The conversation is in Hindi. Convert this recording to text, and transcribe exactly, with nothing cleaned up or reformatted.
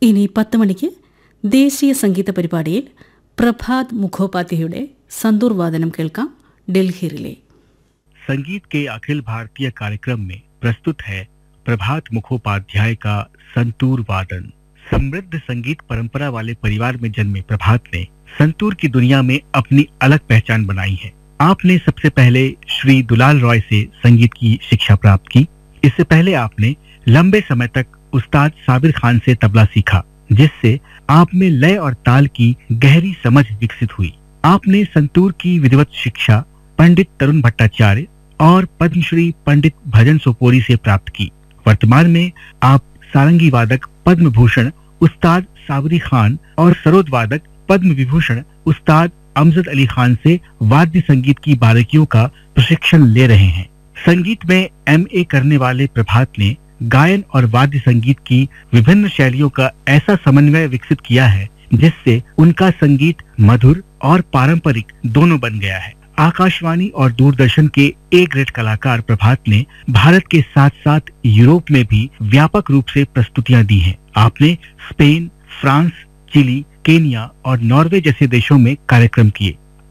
ഇനി പത്ത് മണിക്ക് ദേശീയ സംഗീത പരിപാടിയിൽ പ്രഭാത് മുഖോപാധ്യായയുടെ संतूर वादनम केल्काम डेल्ही रिले। संगीत के अखिल भारतीय कार्यक्रम में प्रस्तुत है प्रभात मुखोपाध्याय का संतूर वादन। समृद्ध संगीत परंपरा वाले परिवार में जन्मे प्रभात ने संतूर की दुनिया में अपनी अलग पहचान बनाई है। आपने सबसे पहले श्री दुलाल रॉय से संगीत की शिक्षा प्राप्त की। इससे पहले आपने लंबे समय तक उस्ताद साबिर खान से तबला सीखा, जिससे आप में लय और ताल की गहरी समझ विकसित हुई। आपने संतूर की विधिवत शिक्षा पंडित तरुण भट्टाचार्य और पद्मश्री पंडित भजन सोपोरी से प्राप्त की। वर्तमान में आप सारंगी वादक पद्म भूषण उस्ताद साबरी खान और सरोद वादक पद्म विभूषण उस्ताद अमजद अली खान से वाद्य संगीत की बारीकियों का प्रशिक्षण ले रहे हैं। संगीत में एमए करने वाले प्रभात ने गायन और वाद्य संगीत की विभिन्न शैलियों का ऐसा समन्वय विकसित किया है, जिससे उनका संगीत मधुर और पारंपरिक दोनों बन गया है। आकाशवाणी और दूरदर्शन के ए ग्रेड कलाकार प्रभात ने भारत के साथ साथ यूरोप में भी व्यापक रूप से प्रस्तुतियां दी हैं। आपने स्पेन, फ्रांस, चिली, केन्या और नॉर्वे जैसे देशों में कार्यक्रम किए।